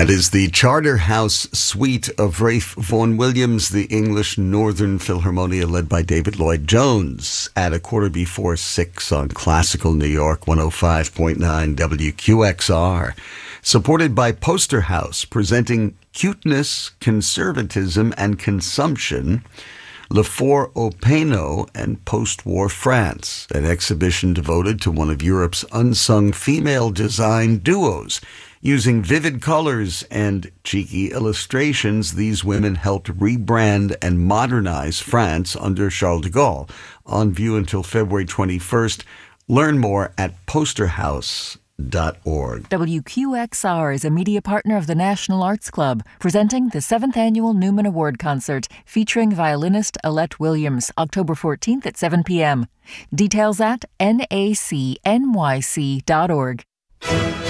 That is the Charterhouse Suite of Ralph Vaughan Williams, the English Northern Philharmonia led by David Lloyd Jones at 6:15 on Classical New York 105.9 WQXR. Supported by Poster House, presenting Cuteness, Conservatism, and Consumption, Le Fort au Péno and Post-War France, an exhibition devoted to one of Europe's unsung female design duos. Using vivid colors and cheeky illustrations, these women helped rebrand and modernize France under Charles de Gaulle. On view until February 21st. Learn more at posterhouse.org. WQXR is a media partner of the National Arts Club, presenting the 7th Annual Newman Award Concert featuring violinist Alette Williams, October 14th at 7 p.m. Details at nacnyc.org.